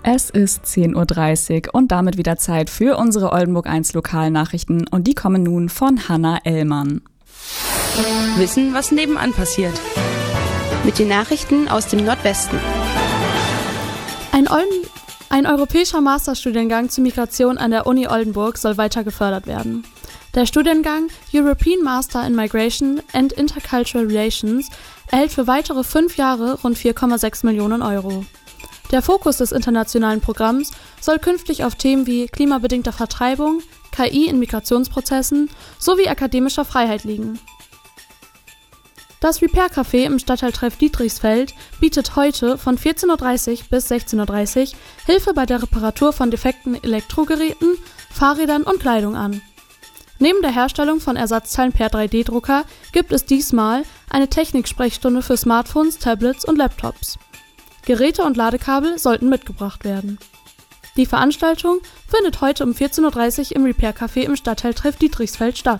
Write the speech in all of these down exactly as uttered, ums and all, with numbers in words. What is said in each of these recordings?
Es ist zehn Uhr dreißig und damit wieder Zeit für unsere Oldenburg eins Lokalnachrichten und die kommen nun von Hanna Ellmann. Wissen, was nebenan passiert. Mit den Nachrichten aus dem Nordwesten. Ein, Olden- ein europäischer Masterstudiengang zur Migration an der Uni Oldenburg soll weiter gefördert werden. Der Studiengang European Master in Migration and Intercultural Relations erhält für weitere fünf Jahre rund vier Komma sechs Millionen Euro. Der Fokus des internationalen Programms soll künftig auf Themen wie klimabedingter Vertreibung, K I in Migrationsprozessen sowie akademischer Freiheit liegen. Das Repair-Café im Stadtteiltreff Dietrichsfeld bietet heute von vierzehn Uhr dreißig bis sechzehn Uhr dreißig Hilfe bei der Reparatur von defekten Elektrogeräten, Fahrrädern und Kleidung an. Neben der Herstellung von Ersatzteilen per drei D Drucker gibt es diesmal eine Technik-Sprechstunde für Smartphones, Tablets und Laptops. Geräte und Ladekabel sollten mitgebracht werden. Die Veranstaltung findet heute um vierzehn Uhr dreißig im Repair-Café im Stadtteiltreff Dietrichsfeld statt.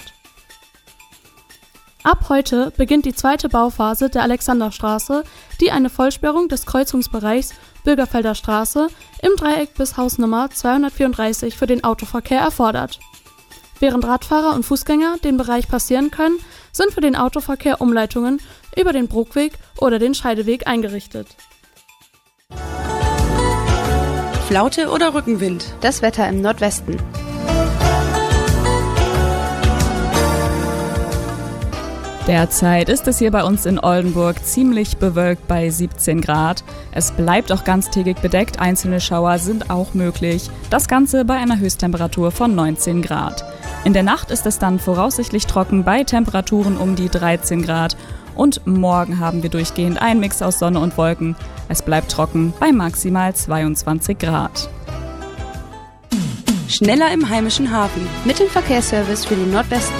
Ab heute beginnt die zweite Bauphase der Alexanderstraße, die eine Vollsperrung des Kreuzungsbereichs Bürgerfelder Straße im Dreieck bis Hausnummer zweihundertvierunddreißig für den Autoverkehr erfordert. Während Radfahrer und Fußgänger den Bereich passieren können, sind für den Autoverkehr Umleitungen über den Bruckweg oder den Scheideweg eingerichtet. Flaute oder Rückenwind? Das Wetter im Nordwesten. Derzeit ist es hier bei uns in Oldenburg ziemlich bewölkt bei siebzehn Grad. Es bleibt auch ganztägig bedeckt, einzelne Schauer sind auch möglich. Das Ganze bei einer Höchsttemperatur von neunzehn Grad. In der Nacht ist es dann voraussichtlich trocken bei Temperaturen um die dreizehn Grad. Und morgen haben wir durchgehend einen Mix aus Sonne und Wolken. Es bleibt trocken bei maximal zweiundzwanzig Grad. Schneller im heimischen Hafen. Mit dem Verkehrsservice für den Nordwesten.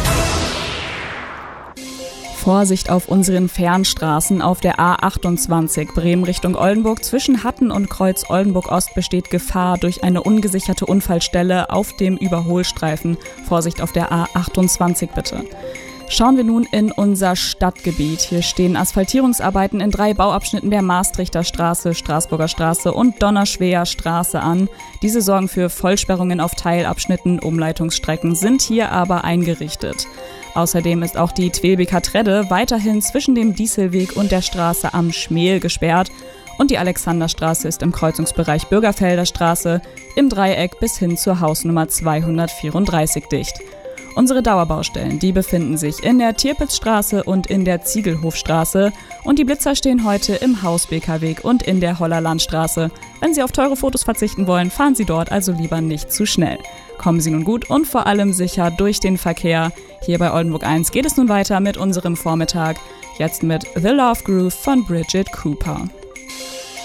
Vorsicht auf unseren Fernstraßen. Auf der A achtundzwanzig Bremen Richtung Oldenburg zwischen Hatten und Kreuz Oldenburg-Ost besteht Gefahr durch eine ungesicherte Unfallstelle auf dem Überholstreifen. Vorsicht auf der A achtundzwanzig bitte. Schauen wir nun in unser Stadtgebiet. Hier stehen Asphaltierungsarbeiten in drei Bauabschnitten der Maastrichter Straße, Straßburger Straße und Donnerschweer Straße an. Diese sorgen für Vollsperrungen auf Teilabschnitten. Umleitungsstrecken sind hier aber eingerichtet. Außerdem ist auch die Twelbeker Tredde weiterhin zwischen dem Dieselweg und der Straße am Schmel gesperrt. Und die Alexanderstraße ist im Kreuzungsbereich Bürgerfelder Straße im Dreieck bis hin zur Hausnummer zweihundertvierunddreißig dicht. Unsere Dauerbaustellen, die befinden sich in der Tirpitzstraße und in der Ziegelhofstraße und die Blitzer stehen heute im Hausbekerweg und in der Hollerlandstraße. Wenn Sie auf teure Fotos verzichten wollen, fahren Sie dort also lieber nicht zu schnell. Kommen Sie nun gut und vor allem sicher durch den Verkehr. Hier bei Oldenburg eins geht es nun weiter mit unserem Vormittag. Jetzt mit The Love Groove von Bridget Cooper.